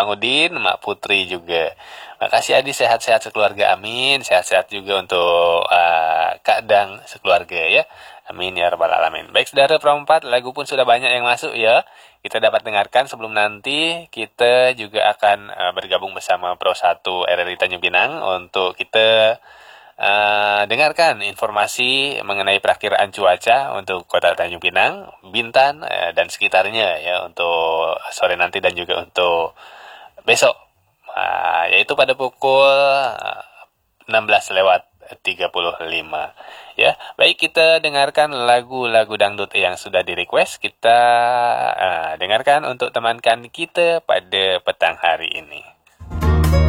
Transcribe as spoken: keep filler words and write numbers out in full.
Udin, Mak Putri juga. Makasih Adi, sehat-sehat sekeluarga, amin. Sehat-sehat juga untuk uh, Kak Dang sekeluarga ya. Amin ya rabbal alamin. Baik saudara Pro empat, lagu pun sudah banyak yang masuk ya. Kita dapat dengarkan sebelum nanti kita juga akan uh, bergabung bersama Pro satu R R I Tanjung Pinang untuk kita uh, dengarkan informasi mengenai perakiraan cuaca untuk Kota Tanjung Pinang, Bintan uh, dan sekitarnya ya untuk sore nanti dan juga untuk besok. Uh, yaitu pada pukul uh, enam belas lewat tiga puluh lima. Ya, baik kita dengarkan lagu-lagu dangdut yang sudah di-request. Kita uh, dengarkan untuk temankan kita pada petang hari ini.